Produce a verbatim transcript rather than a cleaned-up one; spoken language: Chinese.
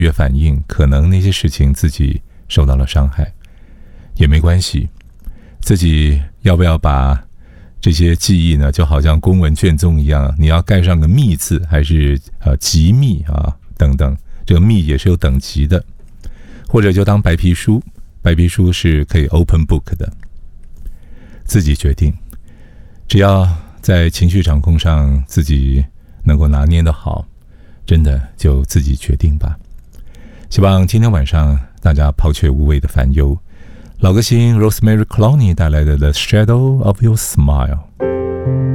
越反应，可能那些事情自己受到了伤害，也没关系。自己要不要把这些记忆呢，就好像公文卷宗一样，你要盖上个密字，还是呃极密啊等等，这个密也是有等级的，或者就当白皮书，白皮书是可以 open book 的，自己决定。只要在情绪掌控上自己能够拿捏得好，真的就自己决定吧。希望今天晚上大家抛却无谓的烦忧。老歌星 Rosemary Clooney 带来的 The Shadow of Your Smile。